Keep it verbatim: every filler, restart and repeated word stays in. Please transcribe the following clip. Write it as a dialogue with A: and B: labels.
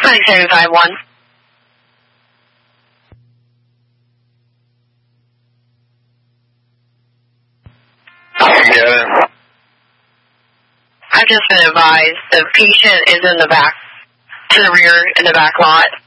A: nine seven five one.
B: Yeah.
A: I've just been advised the patient is in the back, to the rear in the back lot.